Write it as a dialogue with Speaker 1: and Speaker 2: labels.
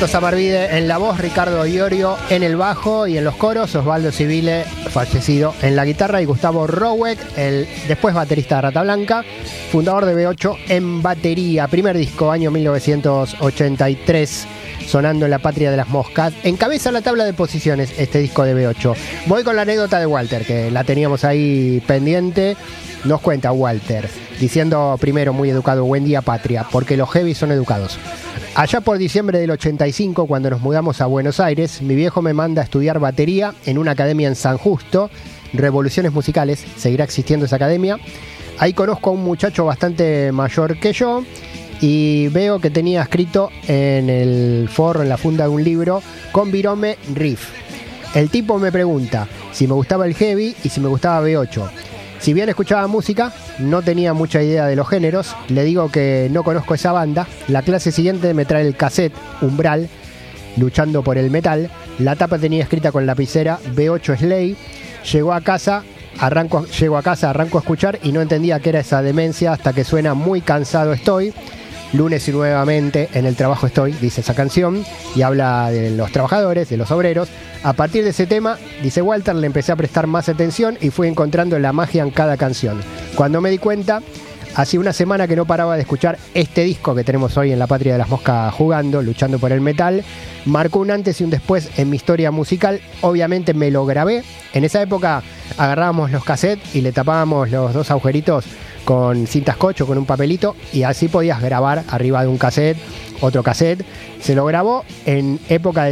Speaker 1: Pato Samarvide en la voz, Ricardo Iorio en el bajo y en los coros, Osvaldo Civile, fallecido, en la guitarra, y Gustavo Rowek, el después baterista de Rata Blanca, fundador de B8 en batería. Primer disco, año 1983, sonando en la patria de las moscas. Encabeza la tabla de posiciones este disco de B8. Voy con la anécdota de Walter, que la teníamos ahí pendiente. Nos cuenta Walter, diciendo primero, muy educado: buen día patria, porque los heavy son educados. Allá por diciembre del 85, cuando nos mudamos a Buenos Aires, mi viejo me manda a estudiar batería en una academia en San Justo, Revoluciones Musicales, seguirá existiendo esa academia. Ahí conozco a un muchacho bastante mayor que yo y veo que tenía escrito en el forro, en la funda de un libro, con virome riff. El tipo me pregunta si me gustaba el heavy y si me gustaba B8. Si bien escuchaba música, no tenía mucha idea de los géneros. Le digo que no conozco esa banda. La clase siguiente me trae el cassette Umbral, luchando por el metal. La tapa tenía escrita con lapicera B8 Slay. Llego a casa, arranco a escuchar y no entendía qué era esa demencia hasta que suena Muy cansado estoy. Lunes y nuevamente en el trabajo estoy, dice esa canción, y habla de los trabajadores, de los obreros. A partir de ese tema, dice Walter, le empecé a prestar más atención y fui encontrando la magia en cada canción. Cuando me di cuenta, hacía una semana que no paraba de escuchar este disco que tenemos hoy en la patria de las moscas jugando, luchando por el metal. Marcó un antes y un después en mi historia musical. Obviamente me lo grabé. En esa época agarrábamos los cassettes y le tapábamos los dos agujeritos con cinta scotch o con un papelito, y así podías grabar arriba de un cassette otro cassette. Se lo grabó en época de